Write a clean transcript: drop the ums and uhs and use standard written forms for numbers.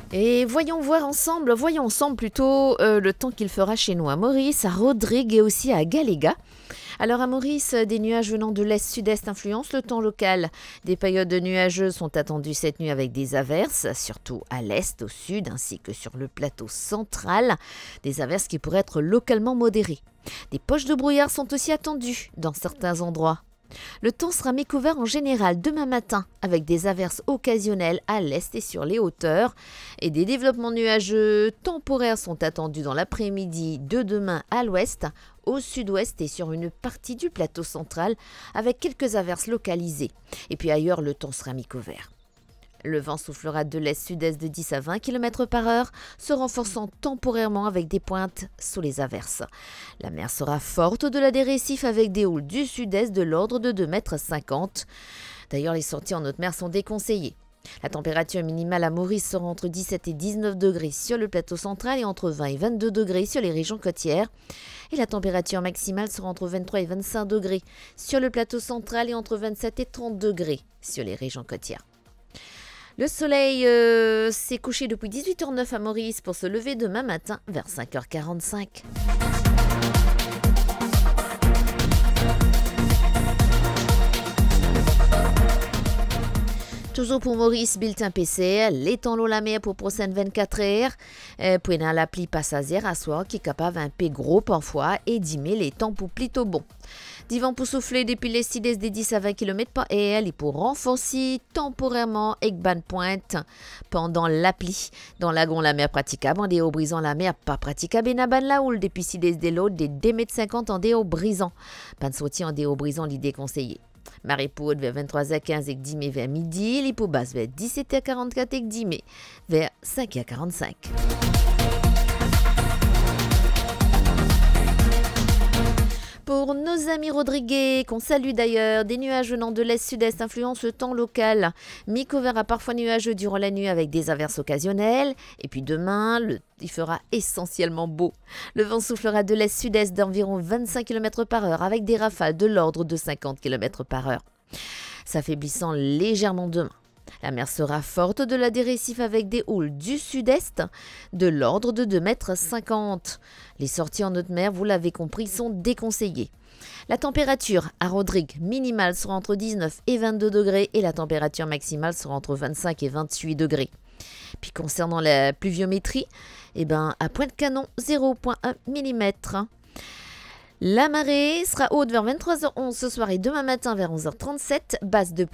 Et voyons ensemble plutôt le temps qu'il fera chez nous à Maurice, à Rodrigue et aussi à Galéga. Alors à Maurice, des nuages venant de l'est-sud-est influencent le temps local. Des périodes nuageuses sont attendues cette nuit avec des averses, surtout à l'est, au sud, ainsi que sur le plateau central. Des averses qui pourraient être localement modérées. Des poches de brouillard sont aussi attendues dans certains endroits. Le temps sera mi-couvert en général demain matin avec des averses occasionnelles à l'est et sur les hauteurs et des développements nuageux temporaires sont attendus dans l'après-midi de demain à l'ouest, au sud-ouest et sur une partie du plateau central avec quelques averses localisées. Et puis ailleurs, le temps sera mi-couvert. Le vent soufflera de l'est-sud-est de 10 à 20 km par heure, se renforçant temporairement avec des pointes sous les averses. La mer sera forte au-delà des récifs avec des houles du sud-est de l'ordre de 2,50 m. D'ailleurs, les sorties en haute mer sont déconseillées. La température minimale à Maurice sera entre 17 et 19 degrés sur le plateau central et entre 20 et 22 degrés sur les régions côtières. Et la température maximale sera entre 23 et 25 degrés sur le plateau central et entre 27 et 30 degrés sur les régions côtières. Le soleil s'est couché depuis 18h09 à Maurice pour se lever demain matin vers 5h45. Toujours pour Maurice, bulletin PCR, les temps l'eau la mer pour prochaine 24 heures. Puis dans l'appli passagère à soir qui est capable un peu gros parfois et d'aimer les temps pour plutôt bon. Du vent pour souffler depuis les sud-est des 10 à 20 km par heure et pour renforcer temporairement avec bonne pointe pendant l'appli. Dans lagon la mer praticable en déo brisant la mer pas praticable et n'a ban la houle depuis sud-est de l'autre des 2,50 m en déo brisant. Pas de sortie en déo brisant l'idée conseillée. Marée pour haute vers 23h15 et 10 mai vers midi, les pour basse vers 17h44 et 10 mai vers 5h45. Pour nos amis rodriguais, qu'on salue d'ailleurs, des nuages venant de l'est-sud-est influencent le temps local. Mi-couvert à parfois nuageux durant la nuit avec des averses occasionnelles. Et puis demain, il fera essentiellement beau. Le vent soufflera de l'est-sud-est d'environ 25 km par heure avec des rafales de l'ordre de 50 km par heure. S'affaiblissant légèrement demain. La mer sera forte au-delà des récifs avec des houles du sud-est de l'ordre de 2,50 m. Les sorties en haute mer, vous l'avez compris, sont déconseillées. La température à Rodrigue minimale sera entre 19 et 22 degrés et la température maximale sera entre 25 et 28 degrés. Puis concernant la pluviométrie, à Pointe-Canon, 0,1 mm. La marée sera haute vers 23h11 ce soir et demain matin vers 11h37, basse de